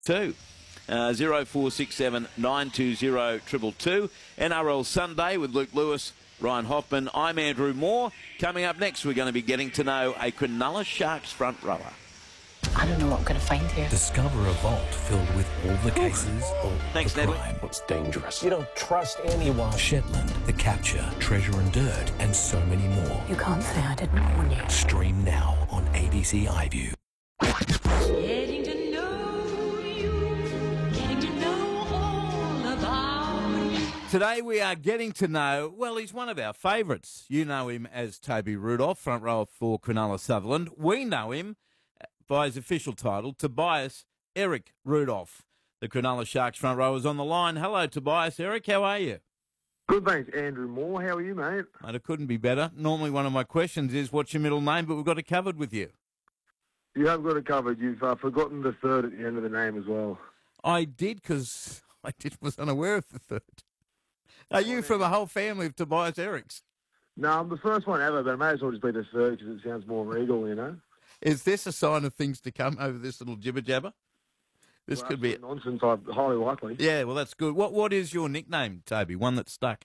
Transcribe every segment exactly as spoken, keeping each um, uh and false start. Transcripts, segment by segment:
two. Uh, zero four six seven nine two zero two two. N R L Sunday with Luke Lewis, Ryan Hoffman. I'm Andrew Moore. Coming up next, we're going to be getting to know a Cronulla Sharks front rower. I don't know what I'm going to find here. Discover a vault filled with all the cases, all Thanks, the Natalie. crime. It's dangerous. You don't trust anyone. Shetland, The Capture, Treasure and Dirt, and so many more. You can't say I didn't warn you. Stream now on A B C iView. Getting to know you, getting to know all about you. Today we are getting to know, well, he's one of our favourites. You know him as Toby Rudolph, front rower for Cronulla Sutherland. We know him by his official title, Tobias Eric Rudolph. The Cronulla Sharks front rower is on the line. Hello, Tobias. Eric, how are you? Good, thanks, Andrew Moore. How are you, mate? Mate, it couldn't be better. Normally one of my questions is, what's your middle name? But we've got it covered with you. You have got it covered. You've uh, forgotten the third at the end of the name as well. I did, because I did, was unaware of the third. Are you from a whole family of Tobias Erics? No, I'm the first one ever, but it may as well just be the third because it sounds more regal, you know? Is this a sign of things to come over this little jibber jabber? This Well, could be it. nonsense, I'm highly likely. Yeah, well, that's good. What What is your nickname, Toby? One that stuck?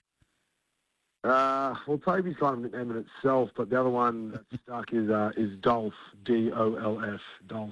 Uh, well, Toby's kind of a nickname in itself, but the other one that stuck is uh, is Dolph, D O L F, Dolph.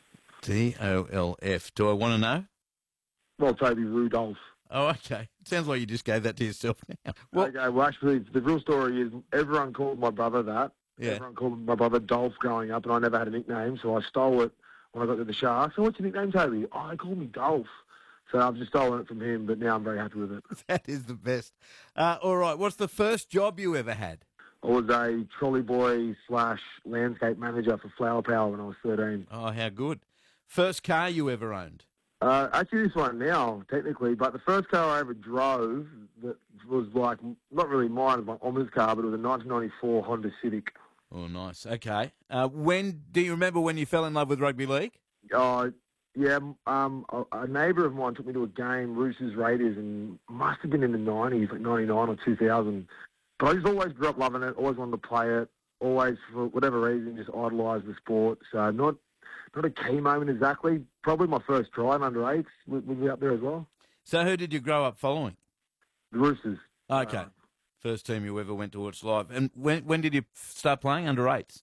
D O L F. Do I want to know? Well, Toby Rudolph. Oh, okay. Sounds like you just gave that to yourself now. Well, Okay, well, actually, the real story is everyone called my brother that. Yeah. Everyone called my brother Dolph growing up, and I never had a nickname, so I stole it when I got to the Sharks. So what's your nickname, Toby? Oh, they called me Dolph. So I've just stolen it from him, but now I'm very happy with it. that is the best. Uh, all right. What's the first job you ever had? I was a trolley boy slash landscape manager for Flower Power when I was thirteen. Oh, how good. First car you ever owned? Uh, actually, this one now, technically, but the first car I ever drove that was like, not really mine, it was my mum's car, but it was a nineteen ninety-four Honda Civic. Oh, nice. Okay. Uh, when do you remember when you fell in love with rugby league? Uh, yeah, um, a, a neighbour of mine took me to a game, Roosters Raiders, and must have been in the nineties, like ninety-nine or two thousand. But I just always grew up loving it, always wanted to play it, always, for whatever reason, just idolised the sport. So not not a key moment exactly. Probably my first try in under eights was, was out there as well. So who did you grow up following? The Roosters. Okay. Uh, First team you ever went to watch live. And when when did you start playing under eights?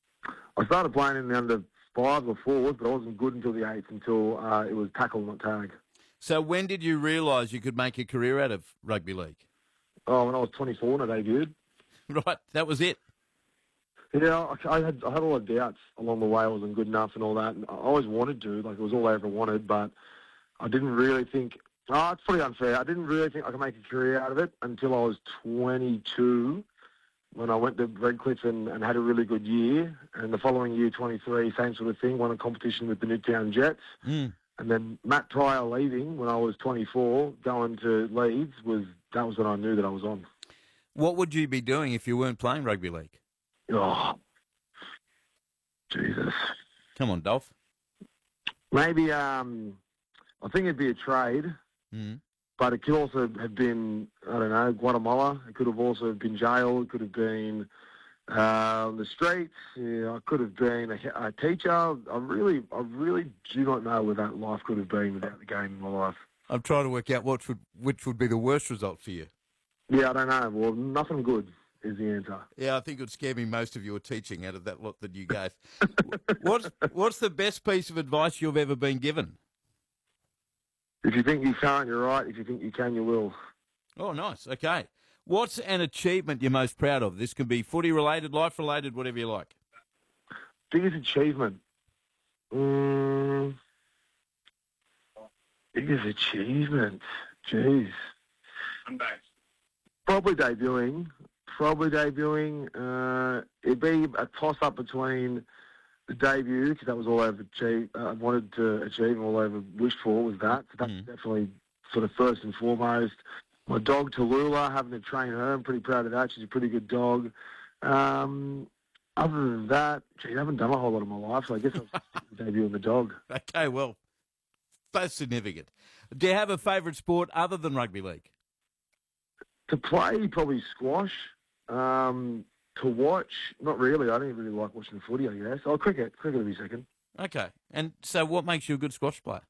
I started playing in the under fives or fours, but I wasn't good until the eights, until uh, it was tackle, not tag. So when did you realise you could make a career out of rugby league? Oh, when I was twenty-four and I debuted. Right, that was it. Yeah, I, I had I had a lot of doubts along the way. I wasn't good enough and all that. And I always wanted to, like it was all I ever wanted, but I didn't really think. Oh, it's pretty unfair. I didn't really think I could make a career out of it until I was twenty-two, when I went to Redcliffe and, and had a really good year. And the following year, twenty-three, same sort of thing, won a competition with the Newtown Jets. Mm. And then Matt Pryor leaving when I was twenty-four, going to Leeds, was that was when I knew that I was on. What would you be doing if you weren't playing rugby league? Oh, Jesus. Come on, Dolph. Maybe, um, I think it'd be a trade. Mm. But it could also have been, I don't know, Guatemala. It could have also been jail. It could have been uh, on the streets. Yeah, I could have been a, a teacher. I really, I really do not know where that life could have been without the game in my life. I'm trying to work out what would, which would be the worst result for you. Yeah, I don't know. Well, nothing good is the answer. Yeah, I think it would scare me most of your teaching out of that lot that you gave. what's, what's the best piece of advice you've ever been given? If you think you can't, you're right. If you think you can, you will. Oh, nice. Okay. What's an achievement you're most proud of? This can be footy-related, life-related, whatever you like. Biggest achievement? Mm, biggest achievement? Jeez. I'm back. Probably debuting. Probably debuting. Uh, it'd be a toss-up between the debut, because that was all I've achieved, uh, wanted to achieve and all I ever wished for was that. So that's Mm. definitely sort of first and foremost. My dog, Tallulah, having to train her, I'm pretty proud of that. She's a pretty good dog. Um, other than that, gee, I haven't done a whole lot in my life, so I guess I'll debut on the dog. Okay, well, that's significant. Do you have a favourite sport other than rugby league? To play, probably squash. Um, to watch, not really. I don't really like watching the footy, I guess. Oh, cricket. Cricket would be second. Okay. And so what makes you a good squash player?